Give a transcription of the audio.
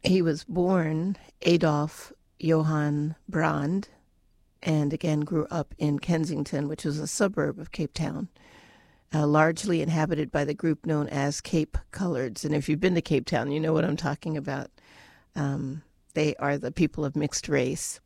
He was born Adolf Johann Brand and again grew up in Kensington, which was a suburb of Cape Town, largely inhabited by the group known as Cape Coloreds. And if you've been to Cape Town, you know what I'm talking about. They are the people of mixed race.